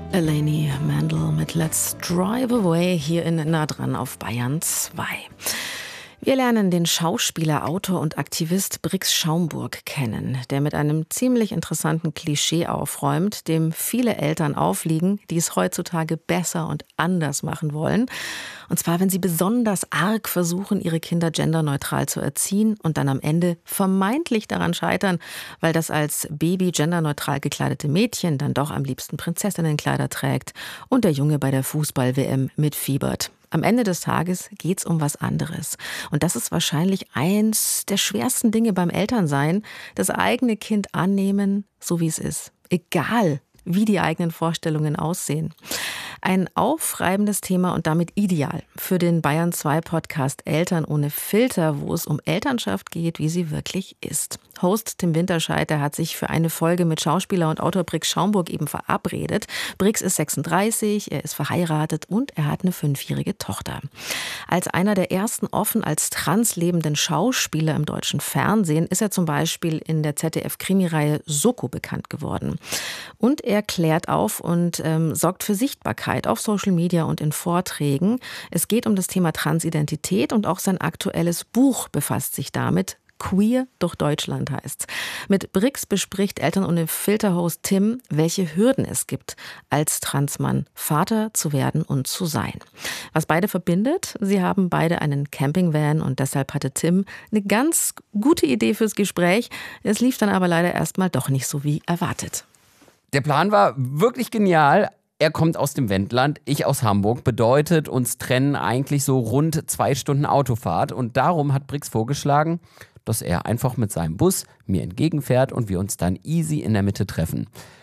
Eleni Mandel mit Let's Drive Away hier in Nah dran auf Bayern 2. Wir lernen den Schauspieler, Autor und Aktivist Brix Schaumburg kennen, der mit einem ziemlich interessanten Klischee aufräumt, dem viele Eltern aufliegen, die es heutzutage besser und anders machen wollen. Und zwar, wenn sie besonders arg versuchen, ihre Kinder genderneutral zu erziehen und dann am Ende vermeintlich daran scheitern, weil das als Baby genderneutral gekleidete Mädchen dann doch am liebsten Prinzessinnenkleider trägt und der Junge bei der Fußball-WM mitfiebert. Am Ende des Tages geht's um was anderes. Und das ist wahrscheinlich eins der schwersten Dinge beim Elternsein, das eigene Kind annehmen, so wie es ist. Egal, wie die eigenen Vorstellungen aussehen. Ein aufreibendes Thema und damit ideal für den Bayern 2 Podcast Eltern ohne Filter, wo es um Elternschaft geht, wie sie wirklich ist. Host Tim Winterscheid, der hat sich für eine Folge mit Schauspieler und Autor Brix Schaumburg eben verabredet. Brix ist 36, er ist verheiratet und er hat eine 5-jährige Tochter. Als einer der ersten offen als trans lebenden Schauspieler im deutschen Fernsehen ist er zum Beispiel in der ZDF-Krimireihe Soko bekannt geworden. Und er klärt auf und sorgt für Sichtbarkeit auf Social Media und in Vorträgen. Es geht um das Thema Transidentität und auch sein aktuelles Buch befasst sich damit. Queer durch Deutschland heißt. Mit Brix bespricht Eltern ohne Filter-Host Tim, welche Hürden es gibt, als Transmann Vater zu werden und zu sein. Was beide verbindet, sie haben beide einen Campingvan und deshalb hatte Tim eine ganz gute Idee fürs Gespräch. Es lief dann aber leider erstmal doch nicht so wie erwartet. Der Plan war wirklich genial. Er kommt aus dem Wendland, ich aus Hamburg. Bedeutet, uns trennen eigentlich so rund 2 Stunden Autofahrt. Und darum hat Brix vorgeschlagen, dass er einfach mit seinem Bus mir entgegenfährt und wir uns dann easy in der Mitte treffen.